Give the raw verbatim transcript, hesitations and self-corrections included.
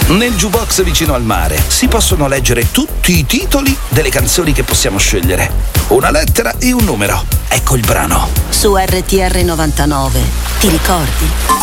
Nel jukebox vicino al mare si possono leggere tutti i titoli delle canzoni che possiamo scegliere. Una lettera e un numero. Ecco il brano. Su R T R novantanove. Ti ricordi?